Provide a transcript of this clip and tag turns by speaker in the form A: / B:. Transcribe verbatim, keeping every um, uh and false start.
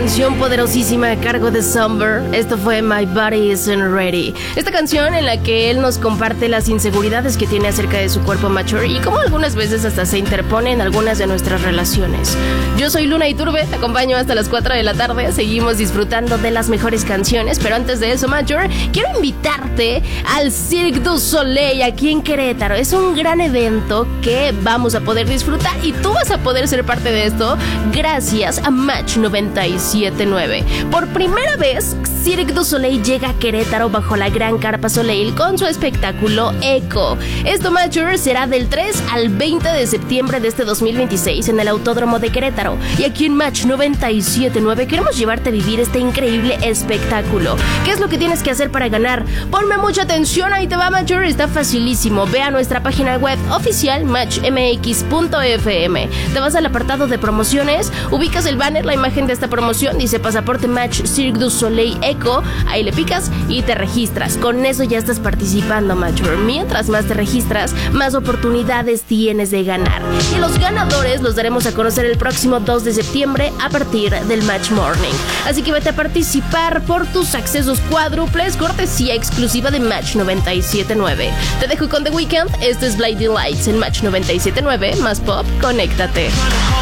A: canción poderosísima a cargo de Somber. Esto fue My Body Isn't Ready. Esta canción en la que él nos comparte las inseguridades que tiene acerca de su cuerpo mature y cómo algunas veces hasta se interpone en algunas de nuestras relaciones. Yo soy Luna Iturbe, te acompaño hasta las cuatro de la tarde. Seguimos disfrutando de las mejores canciones, pero antes de eso, Mature, quiero invitarte al Cirque du Soleil aquí en Querétaro. Es un gran evento que vamos a poder disfrutar y tú vas a poder ser parte de esto gracias a Match noventa y siete nueve. Por primera vez, Cirque du Soleil llega a Querétaro bajo la gran carpa Soleil con su espectáculo Echo. Esto, Mature, será del tres al veinte de septiembre de este dos mil veintiséis en el Autódromo de Querétaro. Y aquí en Match noventa y siete nueve queremos llevarte a vivir este increíble espectáculo. ¿Qué es lo que tienes que hacer para ganar? Ponme mucha atención, ahí te va, Mature, está facilísimo. Ve a nuestra página web oficial match m x punto f m. Te vas al apartado de promociones, ubicas el banner, la imagen de esta promoción, dice Pasaporte Match Cirque du Soleil Echo, ahí le picas y te registras. Con eso ya estás participando, Mature. Mientras más te registras, más oportunidades tienes de ganar. Y los ganadores los daremos a conocer el próximo dos de septiembre a partir del Match Morning. Así que vete a participar por tus accesos cuádruples, cortesía exclusiva de Match noventa y siete nueve. Te dejo con The Weeknd, este es Blinding Lights en Match noventa y siete nueve, más pop, conéctate.